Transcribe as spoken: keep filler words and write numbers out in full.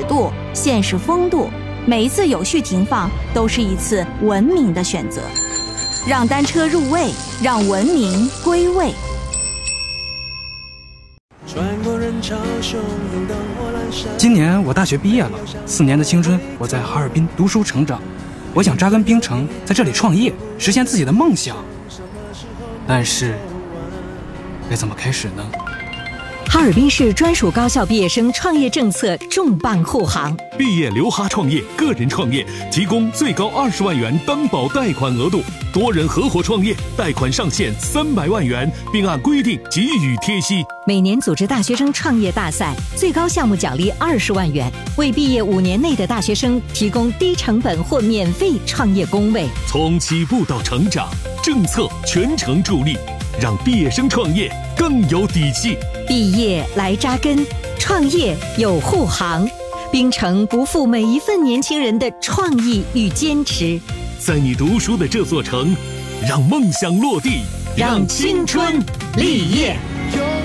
度、现实风度，每一次有序停放都是一次文明的选择。让单车入位，让文明归位。 今年我大学毕业了，四年的青春我在哈尔滨读书成长，我想扎根冰城，在这里创业，实现自己的梦想。但是该怎么开始呢？ 哈尔滨市专属高校毕业生创业政策重磅护航， 毕业留哈创业，个人创业提供最高二十万元担保贷款额度，多人合伙创业贷款上限三百万元，并按规定给予贴息。 每年组织大学生创业大赛，最高项目奖励二十万元，为毕业五年内的大学生提供低成本或免费创业工位。 从起步到成长，政策全程助力，让毕业生创业更有底气。 毕业来扎根，创业有护航。冰城不负每一份年轻人的创意与坚持。 在你读书的这座城，让梦想落地， 让青春立业。